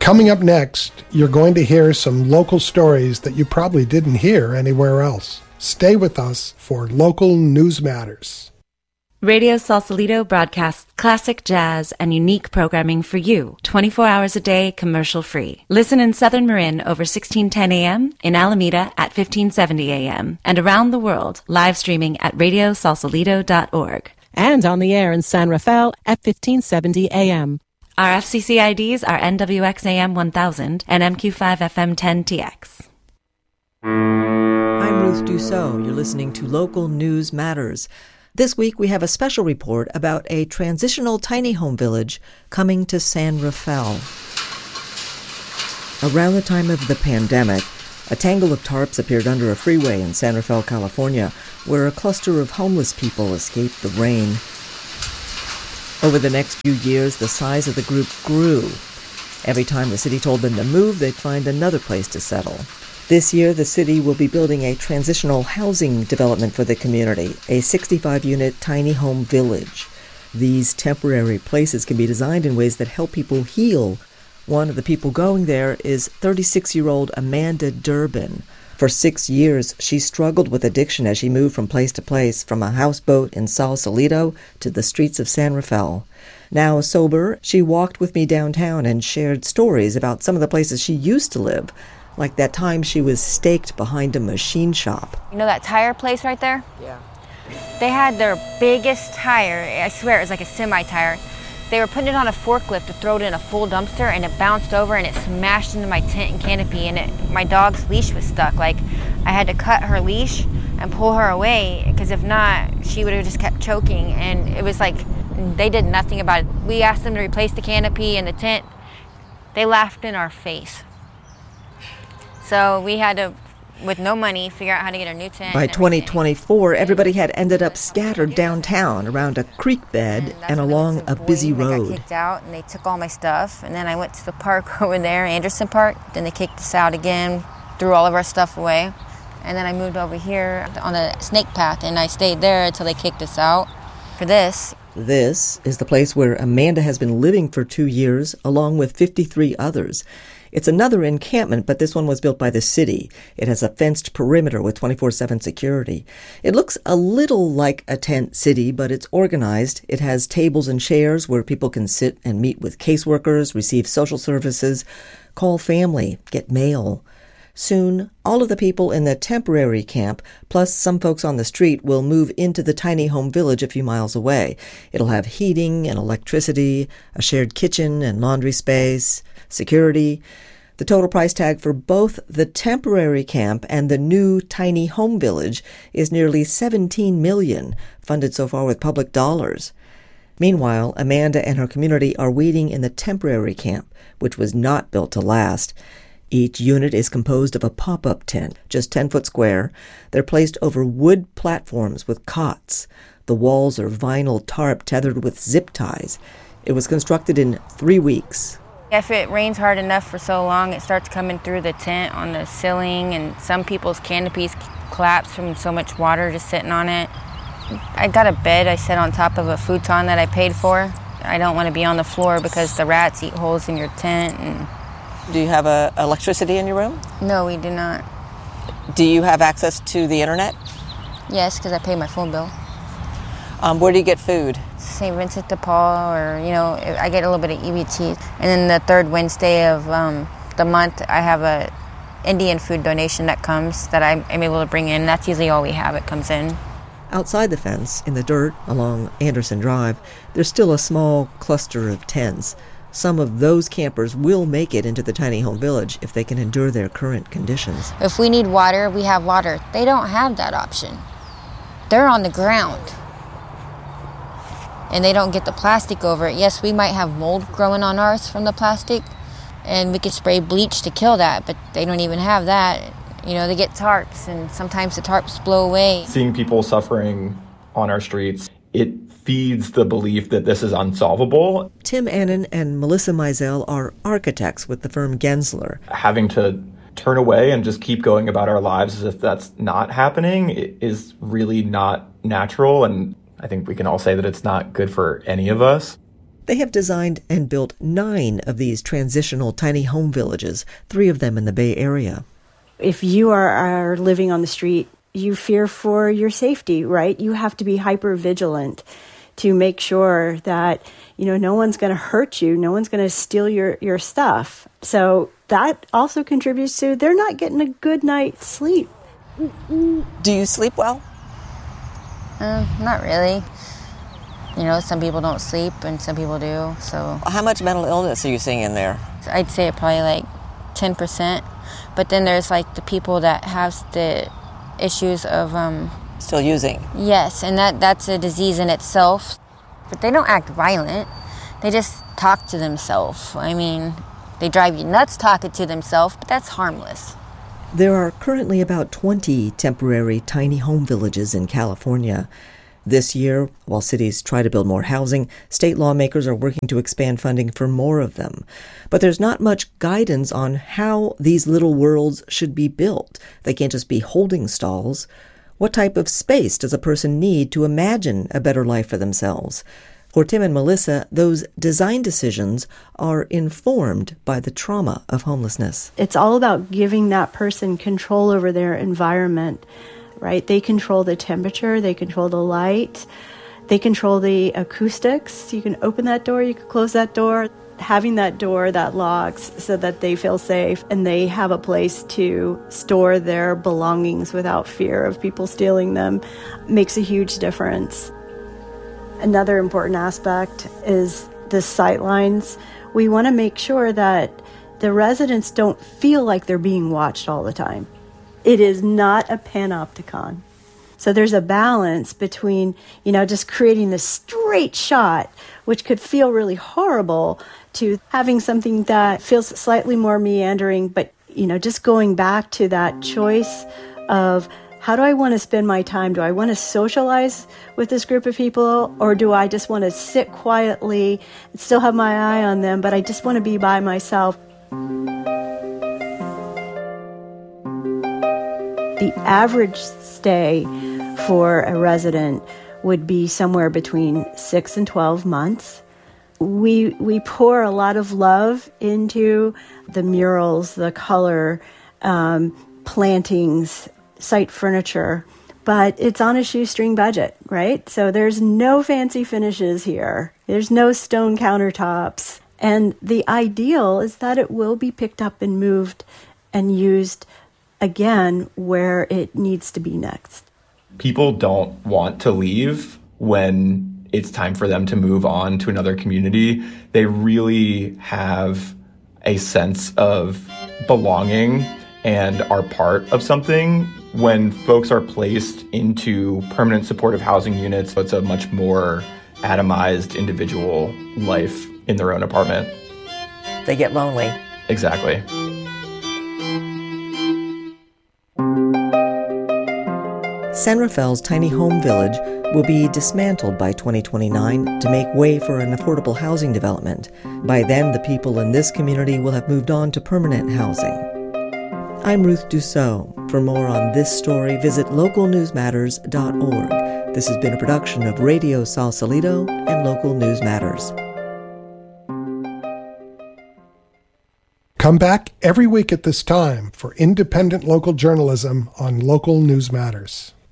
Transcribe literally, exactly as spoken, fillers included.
Coming up next, you're going to hear some local stories that you probably didn't hear anywhere else. Stay with us for Local News Matters. Radio Sausalito broadcasts classic jazz and unique programming for you, twenty-four hours a day, commercial-free. Listen in Southern Marin over sixteen ten A M, in Alameda at fifteen seventy A M, and around the world, live streaming at radio sausalito dot org. And on the air in San Rafael at fifteen seventy A M. Our F C C I Ds are N W X A M one thousand and M Q five F M ten T X. I'm Ruth Dussault. You're listening to Local News Matters. This week we have a special report about a transitional tiny home village coming to San Rafael. Around the time of the pandemic, a tangle of tarps appeared under a freeway in San Rafael, California, where a cluster of homeless people escaped the rain. Over the next few years, the size of the group grew. Every time the city told them to move, they'd find another place to settle. This year, the city will be building a transitional housing development for the community, a sixty-five unit tiny home village. These temporary places can be designed in ways that help people heal. One of the people going there is thirty-six-year-old Amanda Durbin. For six years, she struggled with addiction as she moved from place to place, from a houseboat in Sausalito to the streets of San Rafael. Now sober, she walked with me downtown and shared stories about some of the places she used to live, like that time she was staked behind a machine shop. You know that tire place right there? Yeah. They had their biggest tire, I swear it was like a semi-tire. They were putting it on a forklift to throw it in a full dumpster, and it bounced over and it smashed into my tent and canopy, and it, my dog's leash was stuck. Like, I had to cut her leash and pull her away, because if not, she would have just kept choking. And it was like, they did nothing about it. We asked them to replace the canopy and the tent. They laughed in our face. So we had to, with no money, figure out how to get a new tent. By twenty twenty-four, everybody had ended up scattered downtown around a creek bed and, and along a busy road. I got kicked out, and they took all my stuff. And then I went to the park over there, Anderson Park. Then they kicked us out again, threw all of our stuff away. And then I moved over here on the snake path, and I stayed there until they kicked us out for this. This is the place where Amanda has been living for two years, along with fifty-three others. It's another encampment, but this one was built by the city. It has a fenced perimeter with twenty-four seven security. It looks a little like a tent city, but it's organized. It has tables and chairs where people can sit and meet with caseworkers, receive social services, call family, get mail. Soon, all of the people in the temporary camp, plus some folks on the street, will move into the tiny home village a few miles away. It'll have heating and electricity, a shared kitchen and laundry space, security. The total price tag for both the temporary camp and the new tiny home village is nearly seventeen million dollars, funded so far with public dollars. Meanwhile, Amanda and her community are waiting in the temporary camp, which was not built to last. Each unit is composed of a pop-up tent, just ten foot square. They're placed over wood platforms with cots. The walls are vinyl tarp tethered with zip ties. It was constructed in three weeks. If it rains hard enough for so long, it starts coming through the tent on the ceiling, and some people's canopies collapse from so much water just sitting on it. I got a bed I sit on top of a futon that I paid for. I don't want to be on the floor because the rats eat holes in your tent. And do you have a, electricity in your room? No, we do not. Do you have access to the internet? Yes, because I pay my phone bill. Um, where do you get food? Saint Vincent de Paul, or, you know, I get a little bit of E B T. And then the third Wednesday of um, the month, I have a Indian food donation that comes that I'm, I'm able to bring in. That's usually all we have. It comes in. Outside the fence, in the dirt along Anderson Drive, there's still a small cluster of tents. Some of those campers will make it into the tiny home village if they can endure their current conditions. If we need water, we have water. They don't have that option. They're on the ground. And they don't get the plastic over it. Yes, we might have mold growing on ours from the plastic, and we could spray bleach to kill that, but they don't even have that. You know, they get tarps, and sometimes the tarps blow away. Seeing people suffering on our streets, it feeds the belief that this is unsolvable. Tim Annan and Melissa Mizell are architects with the firm Gensler. Having to turn away and just keep going about our lives as if that's not happening is really not natural, and I think we can all say that it's not good for any of us. They have designed and built nine of these transitional tiny home villages, three of them in the Bay Area. If you are, are living on the street, you fear for your safety, right? You have to be hyper vigilant to make sure that, you know, no one's going to hurt you, no one's going to steal your, your stuff. So that also contributes to they're not getting a good night's sleep. Do you sleep well? Uh, not really. You know, some people don't sleep and some people do, so... How much mental illness are you seeing in there? I'd say probably like ten percent. But then there's like the people that have the issues of... um Still using? Yes, and that that's a disease in itself. But they don't act violent. They just talk to themselves. I mean, they drive you nuts talking to themselves, but that's harmless. There are currently about twenty temporary tiny home villages in California. This year, while cities try to build more housing, state lawmakers are working to expand funding for more of them. But there's not much guidance on how these little worlds should be built. They can't just be holding stalls. What type of space does a person need to imagine a better life for themselves? For Tim and Melissa, those design decisions are informed by the trauma of homelessness. It's all about giving that person control over their environment, right? They control the temperature, they control the light, they control the acoustics. You can open that door, you can close that door. Having that door that locks so that they feel safe and they have a place to store their belongings without fear of people stealing them makes a huge difference. Another important aspect is the sight lines. We want to make sure that the residents don't feel like they're being watched all the time. It is not a panopticon. So there's a balance between, you know, just creating this straight shot, which could feel really horrible, to having something that feels slightly more meandering, but, you know, just going back to that choice of how do I want to spend my time? Do I want to socialize with this group of people, or do I just want to sit quietly and still have my eye on them, but I just want to be by myself? The average stay for a resident would be somewhere between six and twelve months. We we pour a lot of love into the murals, the color, um, plantings, site furniture, but it's on a shoestring budget, right? So there's no fancy finishes here. There's no stone countertops. And the ideal is that it will be picked up and moved and used again where it needs to be next. People don't want to leave when it's time for them to move on to another community. They really have a sense of belonging and are part of something. When folks are placed into permanent supportive housing units, it's a much more atomized individual life in their own apartment. They get lonely. Exactly. San Rafael's tiny home village will be dismantled by twenty twenty-nine to make way for an affordable housing development. By then, the people in this community will have moved on to permanent housing. I'm Ruth Dussault. For more on this story, visit local news matters dot org. This has been a production of Radio Sausalito and Local News Matters. Come back every week at this time for independent local journalism on Local News Matters.